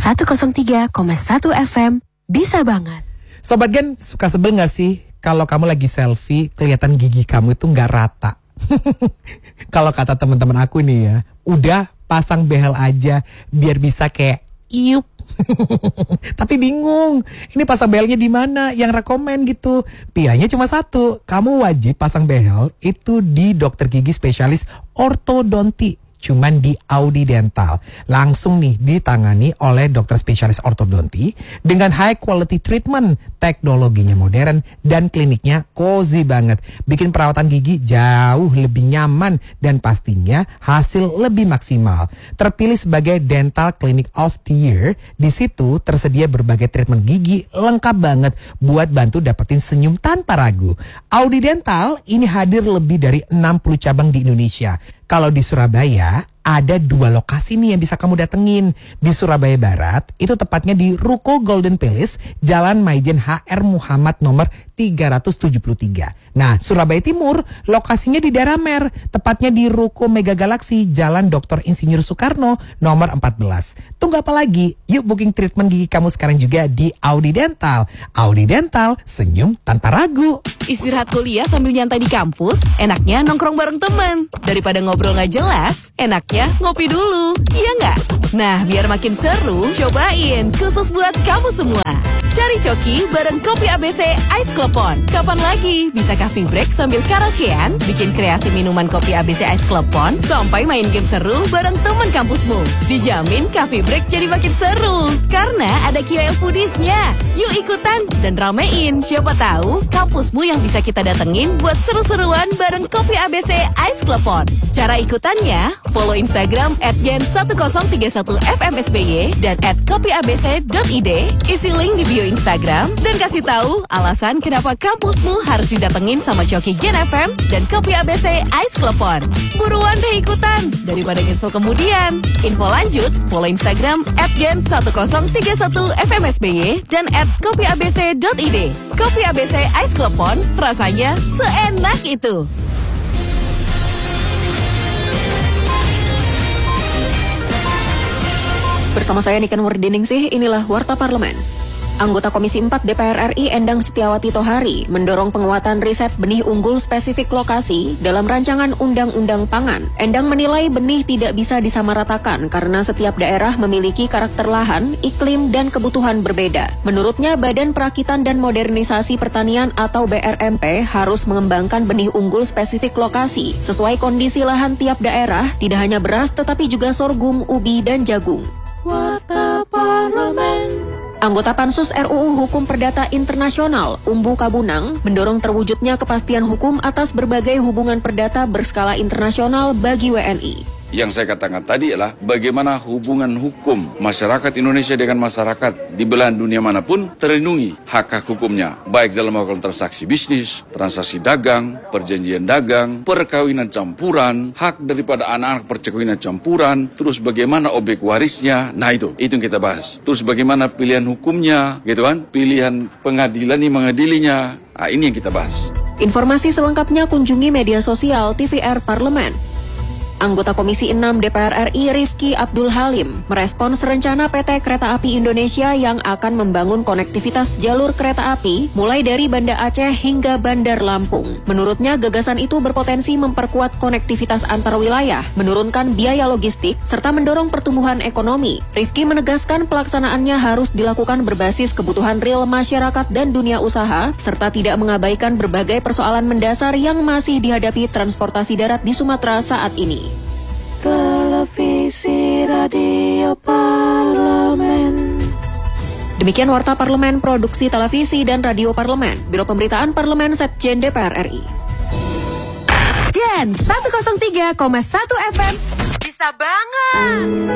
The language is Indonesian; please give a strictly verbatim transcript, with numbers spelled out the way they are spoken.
seratus tiga koma satu F M bisa banget. Sobat Gen, suka sebel gak sih kalau kamu lagi selfie kelihatan gigi kamu itu gak rata? Kalau kata teman-teman aku nih ya, udah pasang behel aja biar bisa kayak iup. Tapi bingung, ini pasang behelnya di mana? Yang rekomen gitu. Pilihannya cuma satu, kamu wajib pasang behel itu di dokter gigi spesialis ortodonti. Cuman di Audi Dental. Langsung nih ditangani oleh dokter spesialis ortodonti dengan high quality treatment. Teknologinya modern dan kliniknya cozy banget. Bikin perawatan gigi jauh lebih nyaman dan pastinya hasil lebih maksimal. Terpilih sebagai Dental Clinic of the Year. Di situ tersedia berbagai treatment gigi lengkap banget buat bantu dapetin senyum tanpa ragu. Audi Dental ini hadir lebih dari enam puluh cabang di Indonesia. Kalau di Surabaya, ada dua lokasi nih yang bisa kamu datengin. Di Surabaya Barat, itu tepatnya di Ruko Golden Palace, Jalan Maijen H R Muhammad nomor tiga ratus tujuh puluh tiga. Nah, Surabaya Timur, lokasinya di daerah Mer, tepatnya di Ruko Mega Galaxy, Jalan Doktor Insinyur Soekarno nomor empat belas. Tunggu apa lagi? Yuk booking treatment gigi kamu sekarang juga di Audi Dental. Audi Dental, senyum tanpa ragu. Istirahat kuliah sambil nyantai di kampus, enaknya nongkrong bareng teman. Daripada ngobrol gak jelas, enaknya ngopi dulu, iya nggak? Nah, biar makin seru, cobain khusus buat kamu semua. Cari Coki bareng Kopi A B C Ice Klepon. Kapan lagi bisa coffee break sambil karaokean, bikin kreasi minuman Kopi A B C Ice Klepon, sampai main game seru bareng teman kampusmu. Dijamin coffee break jadi makin seru, karena ada Q L Foodies-nya. Yuk ikutan dan ramein, siapa tahu kampusmu yang bisa kita datengin buat seru-seruan bareng Kopi A B C Ice Klepon. Cara ikutannya, follow Instagram at gen satu nol tiga satu F M S B Y dan at kopi a b c dot i d, isi link di bio Instagram, dan kasih tahu alasan kenapa kampusmu harus didatengin sama Coki Gen F M dan Kopi A B C Ice Klepon. Buruan deh ikutan, daripada nyesel kemudian. Info lanjut, follow Instagram at gen satu nol tiga satu F M S B Y dan at kopi a b c dot i d. Kopi A B C Ice Klepon, rasanya seenak itu. Bersama saya Niken Wardiningsih, inilah Warta Parlemen. Anggota Komisi empat D P R R I Endang Setiawati Tohari mendorong penguatan riset benih unggul spesifik lokasi dalam rancangan Undang-Undang Pangan. Endang menilai benih tidak bisa disamaratakan karena setiap daerah memiliki karakter lahan, iklim, dan kebutuhan berbeda. Menurutnya, Badan Perakitan dan Modernisasi Pertanian atau B R M P harus mengembangkan benih unggul spesifik lokasi sesuai kondisi lahan tiap daerah, tidak hanya beras tetapi juga sorghum, ubi, dan jagung. Warta Parlemen. Anggota Pansus R U U Hukum Perdata Internasional, Umbu Kabunang, mendorong terwujudnya kepastian hukum atas berbagai hubungan perdata berskala internasional bagi W N I. Yang saya katakan tadi adalah bagaimana hubungan hukum masyarakat Indonesia dengan masyarakat di belahan dunia manapun terlindungi hak-hak hukumnya, baik dalam melakukan transaksi bisnis, transaksi dagang, perjanjian dagang, perkawinan campuran, hak daripada anak-anak perkawinan campuran, terus bagaimana objek warisnya, nah itu, itu yang kita bahas. Terus bagaimana pilihan hukumnya, gitu kan, pilihan pengadilan yang mengadilinya, nah ini yang kita bahas. Informasi selengkapnya kunjungi media sosial T V R Parlemen. Anggota Komisi enam D P R R I Rifki Abdul Halim merespons rencana P T Kereta Api Indonesia yang akan membangun konektivitas jalur kereta api mulai dari Banda Aceh hingga Bandar Lampung. Menurutnya, gagasan itu berpotensi memperkuat konektivitas antar wilayah, menurunkan biaya logistik, serta mendorong pertumbuhan ekonomi. Rifki menegaskan pelaksanaannya harus dilakukan berbasis kebutuhan real masyarakat dan dunia usaha, serta tidak mengabaikan berbagai persoalan mendasar yang masih dihadapi transportasi darat di Sumatera saat ini. Televisi Radio Parlemen. Demikian Warta Parlemen Produksi Televisi dan Radio Parlemen, Biro Pemberitaan Parlemen Setjen D P R R I. Gen seratus tiga koma satu F M bisa banget.